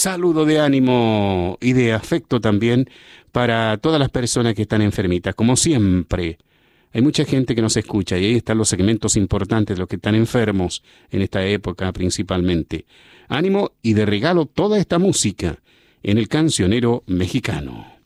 saludo de ánimo y de afecto también para todas las personas que están enfermitas. Como siempre, hay mucha gente que nos escucha y ahí están los segmentos importantes de los que están enfermos en esta época principalmente. Ánimo y de regalo toda esta música en el cancionero mexicano.